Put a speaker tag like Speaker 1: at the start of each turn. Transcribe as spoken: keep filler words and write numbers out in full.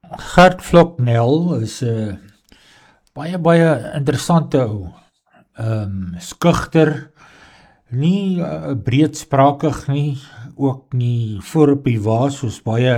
Speaker 1: Gert Floknel is 'n uh, baie baie interessante ou. Ehm um, skugter, nie uh, breedsprakig nie, ook nie voor op die wa soos baie